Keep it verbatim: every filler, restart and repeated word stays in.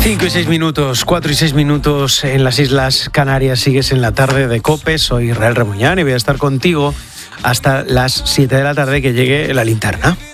cinco y seis minutos, cuatro y seis minutos en las Islas Canarias. Sigues en la tarde de COPE. Soy Israel Remuñán y voy a estar contigo hasta las siete de la tarde que llegue la linterna.